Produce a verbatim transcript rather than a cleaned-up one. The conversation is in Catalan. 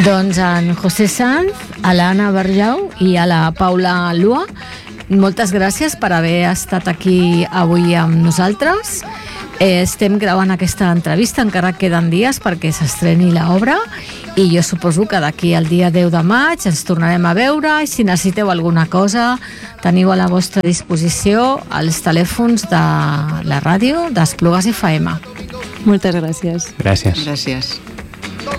Doncs en José Sanz, a l'Anna Barjau i a la Paula Lua, moltes gràcies per haver estat aquí avui amb nosaltres. Eh, estem gravant aquesta entrevista, encara queden dies perquè s'estreni l'obra i jo suposo que d'aquí al dia deu de maig ens tornarem a veure i si necessiteu alguna cosa teniu a la vostra disposició els telèfons de la ràdio d'Esplugues F M. Moltes gràcies. Gràcies. Gràcies.